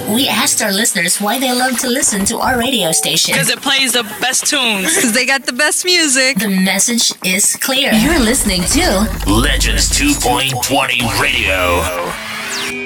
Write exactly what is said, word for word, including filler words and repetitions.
We asked our listeners why they love to listen to our radio station. Because it plays the best tunes. Because they got the best music. The message is clear. You're listening to Legends two point twenty Radio.